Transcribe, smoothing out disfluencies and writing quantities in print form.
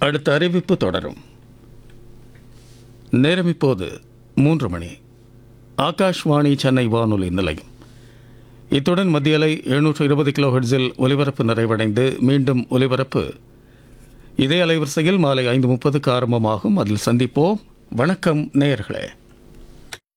அடுத்த அறிவிப்பு தொடரும். நேரம் இப்போது 3 மணி. ஆகாஷ்வாணி சென்னை வானொலி நிலையம். இத்துடன் மத்திய அலை 720 கிலோ ஹெர்ட்ஸில் ஒலிபரப்பு நிறைவடைந்து மீண்டும் ஒலிபரப்பு இதே அலைவரிசையில் மாலை 5:30க்கு ஆரம்பமாகும். அதில் சந்திப்போம். வணக்கம் நேயர்களே.